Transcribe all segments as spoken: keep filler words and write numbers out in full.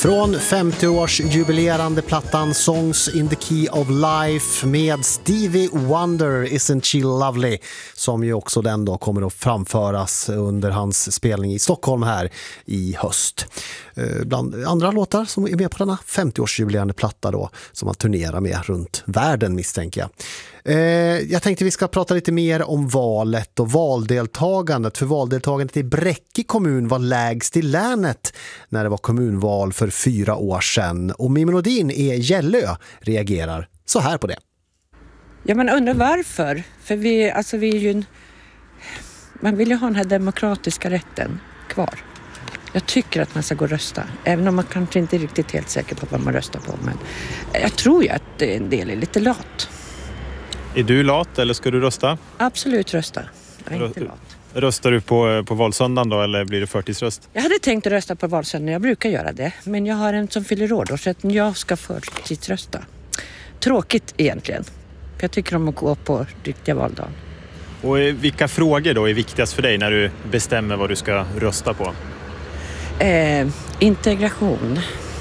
Från femtio-årsjubilerande plattan Songs in the Key of Life med Stevie Wonder, Isn't She Lovely, som ju också den då kommer att framföras under hans spelning i Stockholm här i höst. Bland andra låtar som är med på denna femtio-årsjubilerande platta då, som man turnerar med runt världen, misstänker jag. Jag tänkte vi ska prata lite mer om valet och valdeltagandet, för valdeltagandet i Bräcke kommun var lägst i länet när det var kommunval för fyra år sedan. Och Mimmi Nordin i Gällö reagerar så här på det. Ja, man undrar varför. För vi, alltså vi är ju en, man vill ju ha den här demokratiska rätten kvar. Jag tycker att man ska gå och rösta, även om man kanske inte är riktigt helt säker på vad man röstar på. Men jag tror ju att en del är lite lat. Är du lat eller ska du rösta? Absolut rösta. Jag är inte lat. Röstar du på, på valsöndagen då, eller blir det förtidsröst? Jag hade tänkt att rösta på valsöndagen, jag brukar göra det. Men jag har en som fyller år då, så att jag ska förtidsrösta. Tråkigt egentligen. För jag tycker om att gå på riktiga valdagen. Och vilka frågor då är viktigast för dig när du bestämmer vad du ska rösta på? Eh, integration.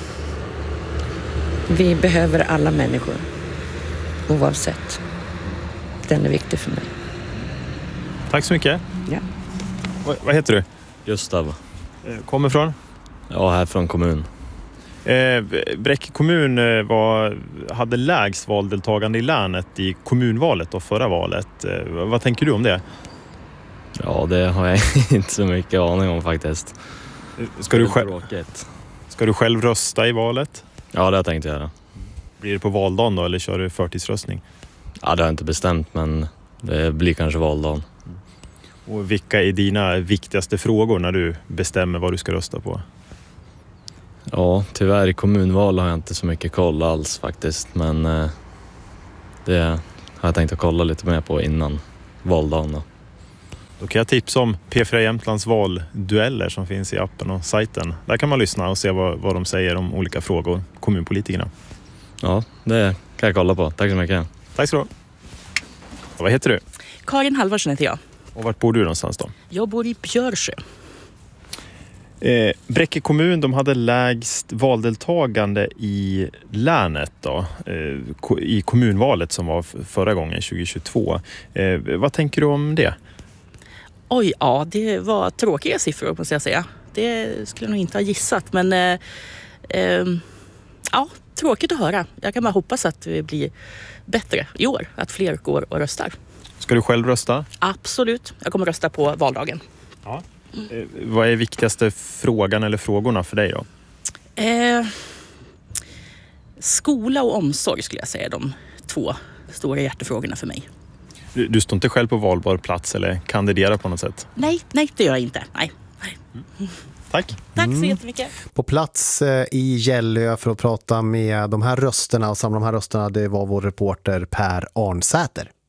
Vi behöver alla människor. Oavsett. Den är viktig för mig. Tack så mycket. Ja. V- vad heter du? Gustav. Kommer från? Ja, här från kommun. Eh, Bräcke kommun var, hade lägst valdeltagande i länet i kommunvalet och förra valet. Eh, vad tänker du om det? Ja, det har jag inte så mycket aning om faktiskt. Ska du, själv, Tråkigt. ska du själv rösta i valet? Ja, det har jag tänkt göra. Blir det på valdagen då, eller kör du förtidsröstning? Ja, det har jag inte bestämt, men det blir kanske valdagen. Och vilka är dina viktigaste frågor när du bestämmer vad du ska rösta på? Ja, tyvärr i kommunval har jag inte så mycket koll alls faktiskt. Men eh, det har jag tänkt att kolla lite mer på innan valdagen då. Då kan jag tipsa om P fyra Jämtlands valdueller som finns i appen och sajten. Där kan man lyssna och se vad, vad de säger om olika frågor, kommunpolitikerna. Ja, det kan jag kolla på. Tack så mycket. Tack så du. Vad heter du? Karin Halvarsson heter jag. Och vart bor du någonstans då? Jag bor i Björsjö. Eh, Bräcke kommun, de hade lägst valdeltagande i länet då, eh, i kommunvalet som var förra gången tjugohundratjugotvå. Eh, vad tänker du om det? Oj, ja, det var tråkiga siffror måste jag säga. Det skulle jag nog inte ha gissat, men eh, eh, ja, tråkigt att höra. Jag kan bara hoppas att det blir bättre i år, att fler går och röstar. Ska du själv rösta? Absolut, jag kommer rösta på valdagen. Ja. Eh, vad är viktigaste frågan eller frågorna för dig då? Eh, skola och omsorg skulle jag säga är de två stora hjärtefrågorna för mig. Du, du står inte själv på valbar plats eller kandiderar på något sätt? Nej, nej det gör jag inte. Nej. nej. Mm. Tack. Tack så jättemycket. På plats i Gällö för att prata med de här rösterna och samla de här rösterna, det var vår reporter Per Arnsäter.